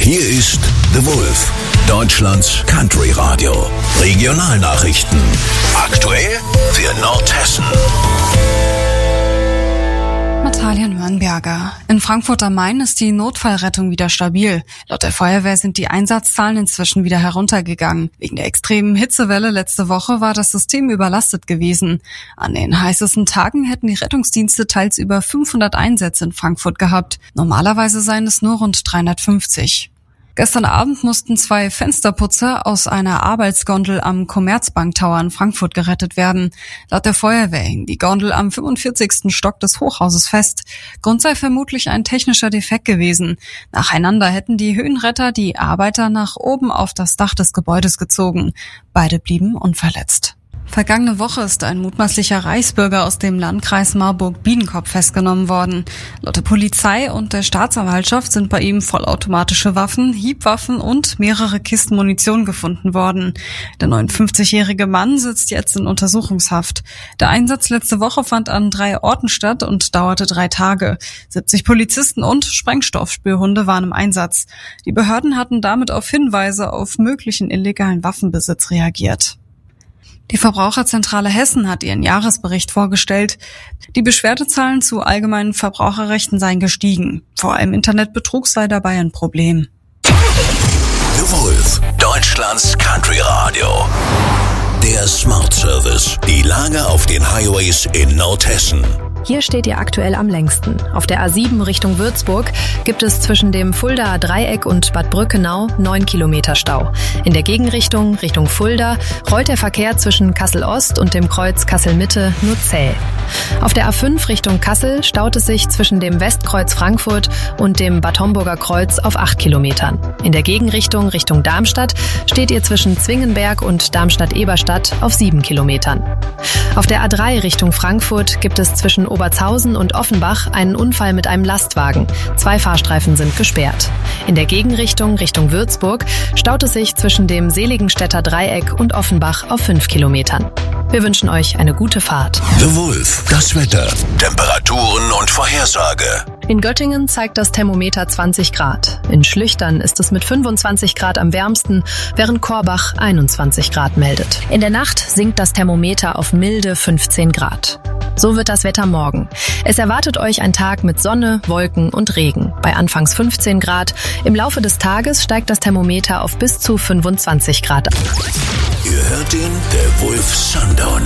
Hier ist The Wolf, Deutschlands Country Radio. Regionalnachrichten. Aktuell für Nordhessen. Natalia Nürnberger. In Frankfurt am Main ist die Notfallrettung wieder stabil. Laut der Feuerwehr sind die Einsatzzahlen inzwischen wieder heruntergegangen. Wegen der extremen Hitzewelle letzte Woche war das System überlastet gewesen. An den heißesten Tagen hätten die Rettungsdienste teils über 500 Einsätze in Frankfurt gehabt. Normalerweise seien es nur rund 350. Gestern Abend mussten 2 Fensterputzer aus einer Arbeitsgondel am Commerzbank Tower in Frankfurt gerettet werden. Laut der Feuerwehr hing die Gondel am 45. Stock des Hochhauses fest. Grund sei vermutlich ein technischer Defekt gewesen. Nacheinander hätten die Höhenretter die Arbeiter nach oben auf das Dach des Gebäudes gezogen. Beide blieben unverletzt. Vergangene Woche ist ein mutmaßlicher Reichsbürger aus dem Landkreis Marburg-Biedenkopf festgenommen worden. Laut der Polizei und der Staatsanwaltschaft sind bei ihm vollautomatische Waffen, Hiebwaffen und mehrere Kisten Munition gefunden worden. Der 59-jährige Mann sitzt jetzt in Untersuchungshaft. Der Einsatz letzte Woche fand an 3 Orten statt und dauerte 3 Tage. 70 Polizisten und Sprengstoffspürhunde waren im Einsatz. Die Behörden hatten damit auf Hinweise auf möglichen illegalen Waffenbesitz reagiert. Die Verbraucherzentrale Hessen hat ihren Jahresbericht vorgestellt. Die Beschwerdezahlen zu allgemeinen Verbraucherrechten seien gestiegen. Vor allem Internetbetrug sei dabei ein Problem. The Wolf, Deutschlands Country Radio. Der Smart Service. Die Lage auf den Highways in Nordhessen. Hier steht ihr aktuell am längsten. Auf der A7 Richtung Würzburg gibt es zwischen dem Fuldaer Dreieck und Bad Brückenau 9 Kilometer Stau. In der Gegenrichtung Richtung Fulda rollt der Verkehr zwischen Kassel-Ost und dem Kreuz Kassel-Mitte nur zäh. Auf der A5 Richtung Kassel staut es sich zwischen dem Westkreuz Frankfurt und dem Bad Homburger Kreuz auf 8 Kilometern. In der Gegenrichtung Richtung Darmstadt steht ihr zwischen Zwingenberg und Darmstadt-Eberstadt auf 7 Kilometern. Auf der A3 Richtung Frankfurt gibt es zwischen Obertshausen und Offenbach einen Unfall mit einem Lastwagen. 2 Fahrstreifen sind gesperrt. In der Gegenrichtung Richtung Würzburg staut es sich zwischen dem Seligenstädter Dreieck und Offenbach auf 5 Kilometern. Wir wünschen euch eine gute Fahrt. The Wolf, das Wetter, Temperaturen und Vorhersage. In Göttingen zeigt das Thermometer 20 Grad. In Schlüchtern ist es mit 25 Grad am wärmsten, während Korbach 21 Grad meldet. In der Nacht sinkt das Thermometer auf milde 15 Grad. So wird das Wetter morgen. Es erwartet euch ein Tag mit Sonne, Wolken und Regen. Bei anfangs 15 Grad. Im Laufe des Tages steigt das Thermometer auf bis zu 25 Grad. Ihr hört ihn, der Wolf Sundowner.